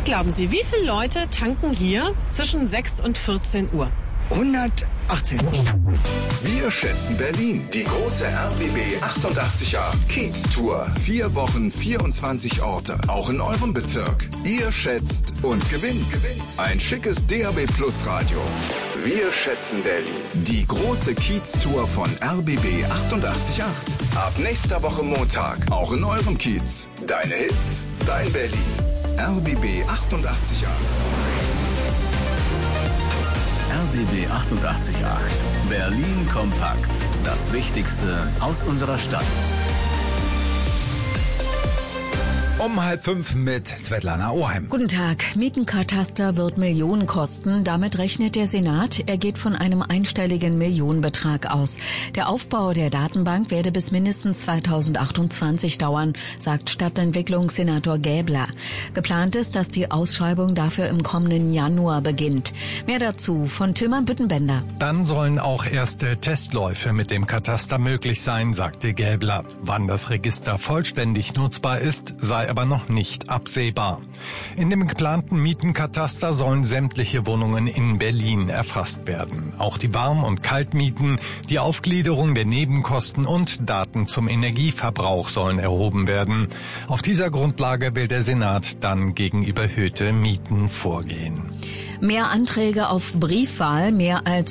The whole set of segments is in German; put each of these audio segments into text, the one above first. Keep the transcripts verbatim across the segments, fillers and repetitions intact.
glauben Sie, wie viele Leute tanken hier zwischen sechs und vierzehn Uhr? hundertachtzehn. Wir schätzen Berlin. Die große R B B achtundachtzig acht Kiez Tour. Vier Wochen, vierundzwanzig Orte. Auch in eurem Bezirk. Ihr schätzt und gewinnt. Ein schickes D A B Plus Radio. Wir schätzen Berlin. Die große Kiez Tour von R B B achtundachtzig acht. Ab nächster Woche Montag. Auch in eurem Kiez. Deine Hits. Dein Berlin. R B B achtundachtzig acht. R B B achtundachtzig acht. Berlin kompakt. Das Wichtigste aus unserer Stadt. Um halb fünf mit Svetlana Oheim. Guten Tag. Mietenkataster wird Millionen kosten. Damit rechnet der Senat. Er geht von einem einstelligen Millionenbetrag aus. Der Aufbau der Datenbank werde bis mindestens zweitausendachtundzwanzig dauern, sagt Stadtentwicklungssenator Gäbler. Geplant ist, dass die Ausschreibung dafür im kommenden Januar beginnt. Mehr dazu von Tilman Büttenbender. Dann sollen auch erste Testläufe mit dem Kataster möglich sein, sagte Gäbler. Wann das Register vollständig nutzbar ist, sei aber noch nicht absehbar. In dem geplanten Mietenkataster sollen sämtliche Wohnungen in Berlin erfasst werden. Auch die Warm- und Kaltmieten, die Aufgliederung der Nebenkosten und Daten zum Energieverbrauch sollen erhoben werden. Auf dieser Grundlage will der Senat dann gegen überhöhte Mieten vorgehen. Mehr Anträge auf Briefwahl, mehr als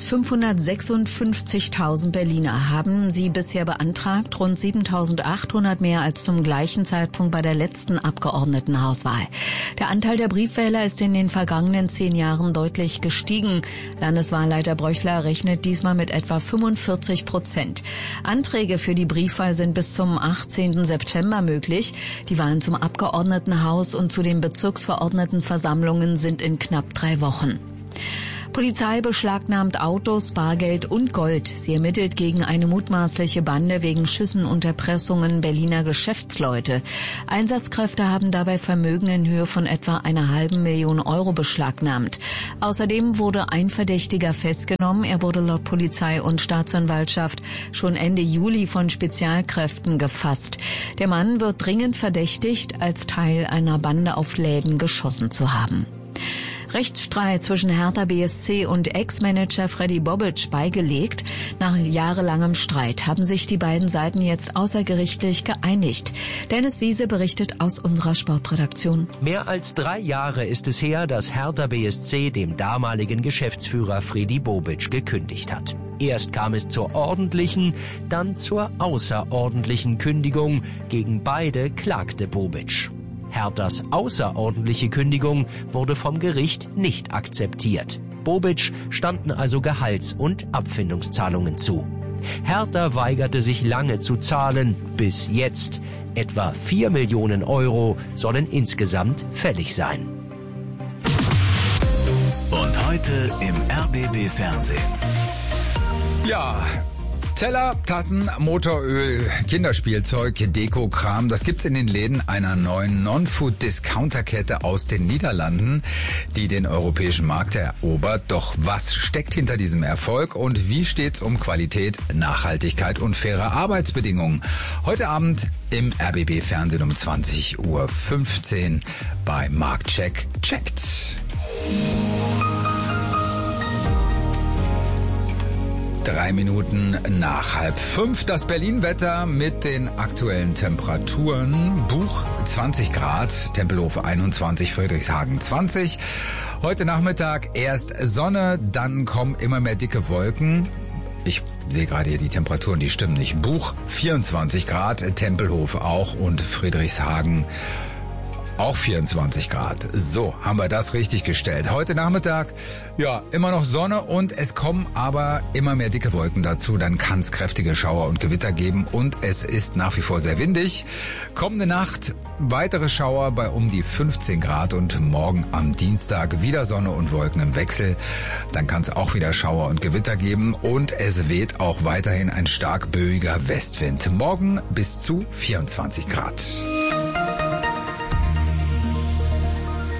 fünfhundertsechsundfünfzigtausend Berliner haben sie bisher beantragt, rund siebentausendachthundert mehr als zum gleichen Zeitpunkt bei der letzten Abgeordnetenhauswahl. Der Anteil der Briefwähler ist in den vergangenen zehn Jahren deutlich gestiegen. Landeswahlleiter Bröchler rechnet diesmal mit etwa fünfundvierzig Prozent. Anträge für die Briefwahl sind bis zum achtzehnten September möglich. Die Wahlen zum Abgeordnetenhaus und zu den Bezirksverordnetenversammlungen sind in knapp drei Wochen. Polizei beschlagnahmt Autos, Bargeld und Gold. Sie ermittelt gegen eine mutmaßliche Bande wegen Schüssen und Erpressungen Berliner Geschäftsleute. Einsatzkräfte haben dabei Vermögen in Höhe von etwa einer halben Million Euro beschlagnahmt. Außerdem wurde ein Verdächtiger festgenommen. Er wurde laut Polizei und Staatsanwaltschaft schon Ende Juli von Spezialkräften gefasst. Der Mann wird dringend verdächtigt, als Teil einer Bande auf Läden geschossen zu haben. Rechtsstreit zwischen Hertha B S C und Ex-Manager Freddy Bobic beigelegt. Nach jahrelangem Streit haben sich die beiden Seiten jetzt außergerichtlich geeinigt. Dennis Wiese berichtet aus unserer Sportredaktion. Mehr als drei Jahre ist es her, dass Hertha B S C dem damaligen Geschäftsführer Freddy Bobic gekündigt hat. Erst kam es zur ordentlichen, dann zur außerordentlichen Kündigung. Gegen beide klagte Bobic. Herthas außerordentliche Kündigung wurde vom Gericht nicht akzeptiert. Bobic standen also Gehalts- und Abfindungszahlungen zu. Hertha weigerte sich lange zu zahlen, bis jetzt. Etwa vier Millionen Euro sollen insgesamt fällig sein. Und heute im R B B Fernsehen. Ja, Teller, Tassen, Motoröl, Kinderspielzeug, Deko-Kram, das gibt's in den Läden einer neuen Non-Food-Discounter-Kette aus den Niederlanden, die den europäischen Markt erobert. Doch was steckt hinter diesem Erfolg und wie steht's um Qualität, Nachhaltigkeit und faire Arbeitsbedingungen? Heute Abend im R B B Fernsehen um zwanzig Uhr fünfzehn bei Marktcheck checkt. Drei Minuten nach halb fünf. Das Berlin-Wetter mit den aktuellen Temperaturen. Buch zwanzig Grad, Tempelhof einundzwanzig, Friedrichshagen zwanzig. Heute Nachmittag erst Sonne, dann kommen immer mehr dicke Wolken. Ich sehe gerade hier die Temperaturen, die stimmen nicht. Buch vierundzwanzig Grad, Tempelhof auch und Friedrichshagen auch vierundzwanzig Grad. So, haben wir das richtig gestellt. Heute Nachmittag, ja, immer noch Sonne und es kommen aber immer mehr dicke Wolken dazu. Dann kann es kräftige Schauer und Gewitter geben und es ist nach wie vor sehr windig. Kommende Nacht weitere Schauer bei um die fünfzehn Grad und morgen am Dienstag wieder Sonne und Wolken im Wechsel. Dann kann es auch wieder Schauer und Gewitter geben und es weht auch weiterhin ein stark böiger Westwind. Morgen bis zu vierundzwanzig Grad.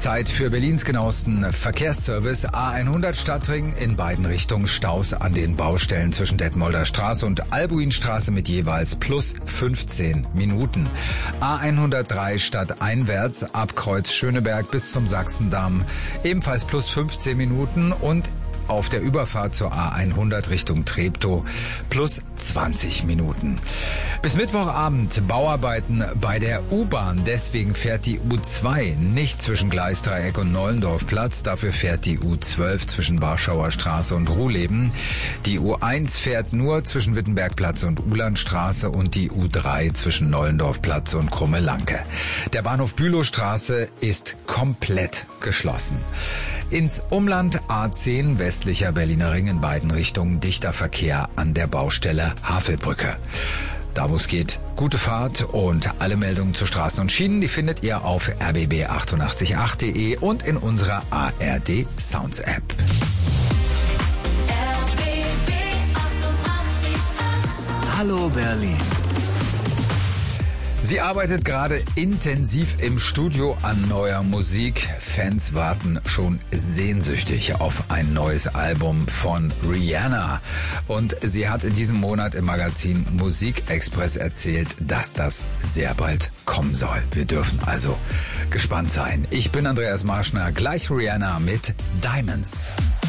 Zeit für Berlins genauesten Verkehrsservice. A hundert Stadtring in beiden Richtungen Staus an den Baustellen zwischen Detmolder Straße und Albuinstraße mit jeweils plus fünfzehn Minuten. A hundertdrei stadteinwärts ab Kreuz Schöneberg bis zum Sachsendamm ebenfalls plus fünfzehn Minuten und auf der Überfahrt zur A hundert Richtung Treptow plus zwanzig Minuten. Bis Mittwochabend Bauarbeiten bei der U-Bahn. Deswegen fährt die U zwei nicht zwischen Gleisdreieck und Nollendorfplatz. Dafür fährt die U zwölf zwischen Warschauer Straße und Ruhleben. Die U eins fährt nur zwischen Wittenbergplatz und Ulandstraße und die U drei zwischen Nollendorfplatz und Krumme-Lanke. Der Bahnhof Bülowstraße ist komplett geschlossen. Ins Umland A zehn westlicher Berliner Ring in beiden Richtungen dichter Verkehr an der Baustelle Havelbrücke. Da wo es geht, gute Fahrt und alle Meldungen zu Straßen und Schienen, die findet ihr auf r b b achtundachtzig punkt acht punkt de und in unserer A R D Sounds App. Hallo Berlin. Sie arbeitet gerade intensiv im Studio an neuer Musik. Fans warten schon sehnsüchtig auf ein neues Album von Rihanna. Und sie hat in diesem Monat im Magazin Musikexpress erzählt, dass das sehr bald kommen soll. Wir dürfen also gespannt sein. Ich bin Andreas Marschner, gleich Rihanna mit Diamonds.